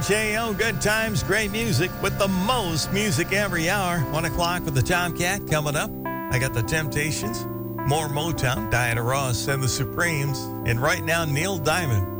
WJO, good times, great music with the most music every hour. 1 o'clock with the Tomcat coming up. I got the Temptations, more Motown, Diana Ross, and the Supremes. And right now, Neil Diamond.